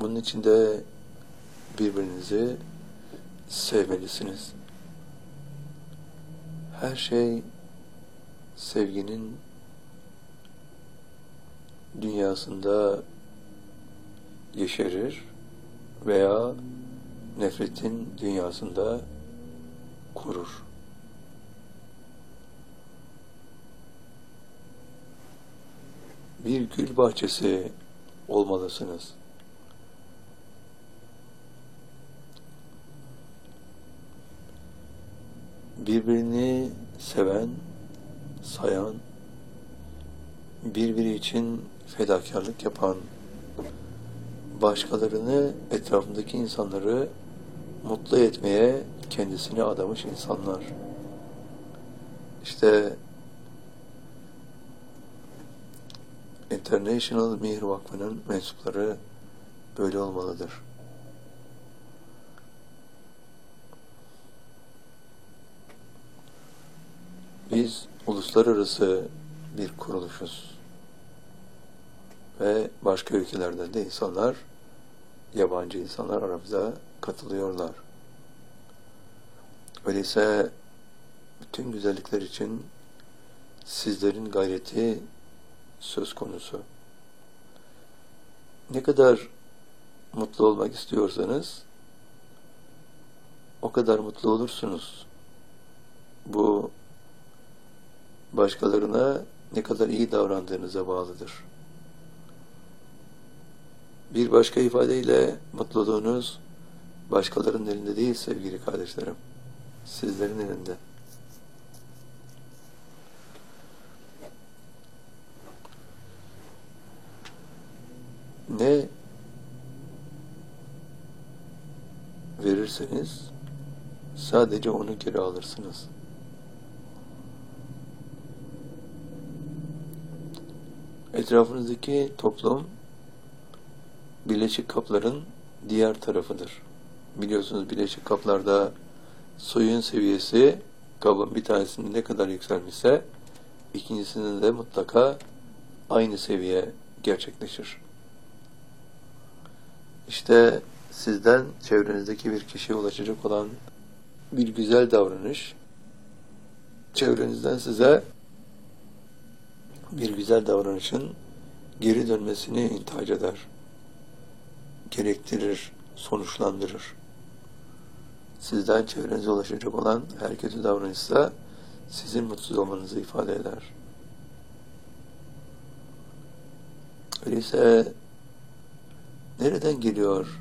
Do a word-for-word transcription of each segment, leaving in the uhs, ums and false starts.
Bunun için de birbirinizi sevmelisiniz. Her şey sevginin dünyasında yeşerir veya nefretin dünyasında kurur. Bir gül bahçesi olmalısınız. Birbirini seven, sayan, birbiri için fedakarlık yapan, başkalarını, etrafındaki insanları mutlu etmeye kendisini adamış insanlar. İşte International Mihir Vakfı'nın mensupları böyle olmalıdır. Biz uluslararası bir kuruluşuz ve başka ülkelerden de insanlar, yabancı insanlar aramıza katılıyorlar. Öyleyse bütün güzellikler için sizlerin gayreti söz konusu. Ne kadar mutlu olmak istiyorsanız o kadar mutlu olursunuz. Bu başkalarına ne kadar iyi davrandığınıza bağlıdır. Bir başka ifadeyle mutluluğunuz başkalarının elinde değil sevgili kardeşlerim. Sizlerin elinde. Ne verirseniz sadece onu geri alırsınız. Etrafınızdaki toplum Birleşik Kapların diğer tarafıdır. Biliyorsunuz Birleşik Kaplarda suyun seviyesi kabın bir tanesinde ne kadar yükselmişse ikincisinde de mutlaka aynı seviye gerçekleşir. İşte sizden çevrenizdeki bir kişiye ulaşacak olan bir güzel davranış, çevrenizden size bir güzel davranışın geri dönmesini intihac eder, gerektirir, sonuçlandırır. Sizden çevrenize ulaşacak olan her kötü davranışsa sizin mutsuz olmanızı ifade eder. Öyleyse nereden geliyor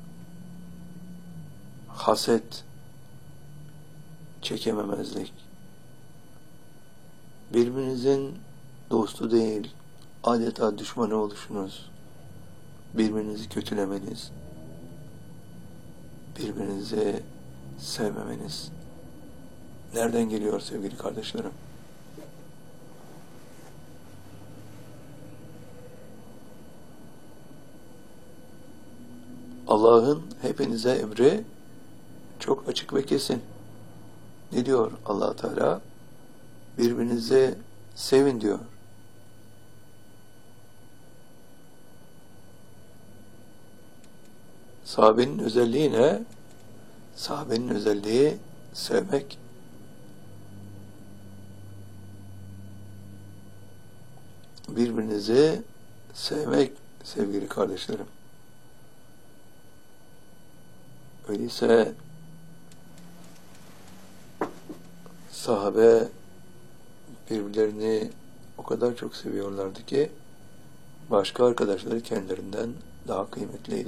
haset, çekememezlik? Birbirinizin dostu değil, adeta düşmanı oluşunuz, birbirinizi kötülemeniz, birbirinizi sevmemeniz nereden geliyor sevgili kardeşlerim? Allah'ın hepinize emri çok açık ve kesin. Ne diyor Allah Teala? Birbirinizi sevin diyor. Sahabenin özelliği ne? Sahabenin özelliği sevmek. Birbirinizi sevmek sevgili kardeşlerim. Öyleyse sahabe birbirlerini o kadar çok seviyorlardı ki başka arkadaşları kendilerinden daha kıymetliydi.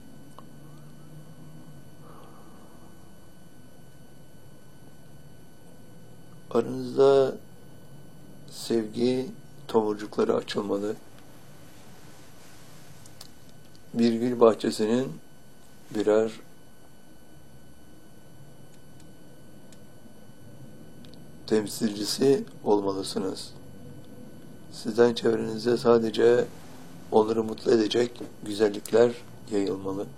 Aranızda sevgi tomurcukları açılmalı. Bir gül bahçesinin birer temsilcisi olmalısınız. Sizden çevrenize sadece onları mutlu edecek güzellikler yayılmalı.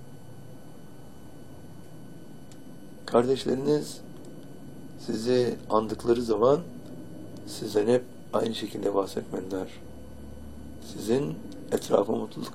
Kardeşleriniz sizi andıkları zaman sizden hep aynı şekilde bahsetmeliler. Sizin etrafa mutluluk